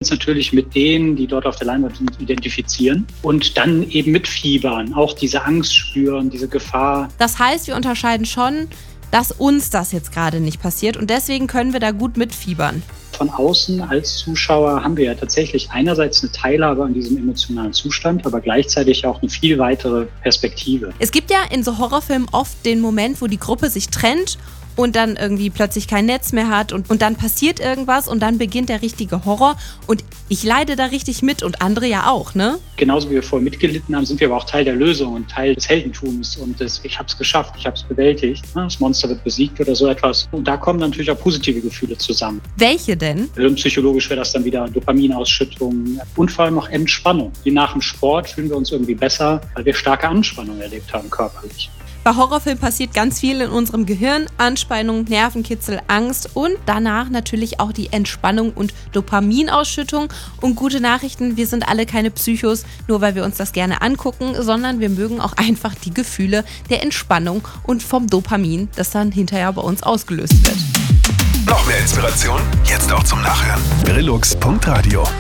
uns natürlich mit denen, die dort auf der Leinwand sind, identifizieren und dann eben mitfiebern, auch diese Angst spüren, diese Gefahr. Das heißt, wir unterscheiden schon, dass uns das jetzt gerade nicht passiert und deswegen können wir da gut mitfiebern. Von außen als Zuschauer haben wir ja tatsächlich einerseits eine Teilhabe an diesem emotionalen Zustand, aber gleichzeitig auch eine viel weitere Perspektive. Es gibt ja in so Horrorfilmen oft den Moment, wo die Gruppe sich trennt und dann irgendwie plötzlich kein Netz mehr hat und dann passiert irgendwas und dann beginnt der richtige Horror und ich leide da richtig mit und andere ja auch, ne? Genauso wie wir vorher mitgelitten haben, sind wir aber auch Teil der Lösung und Teil des Heldentums und ich habe es geschafft, ich habe es bewältigt, das Monster wird besiegt oder so etwas. Und da kommen natürlich auch positive Gefühle zusammen. Welche denn? Hirnpsychologisch wäre das dann wieder Dopaminausschüttung und vor allem auch Entspannung. Wie nach dem Sport fühlen wir uns irgendwie besser, weil wir starke Anspannung erlebt haben körperlich. Bei Horrorfilmen passiert ganz viel in unserem Gehirn. Anspannung, Nervenkitzel, Angst und danach natürlich auch die Entspannung und Dopaminausschüttung. Und gute Nachrichten, wir sind alle keine Psychos, nur weil wir uns das gerne angucken, sondern wir mögen auch einfach die Gefühle der Entspannung und vom Dopamin, das dann hinterher bei uns ausgelöst wird. Noch mehr Inspiration? Jetzt auch zum Nachhören. Brillux.radio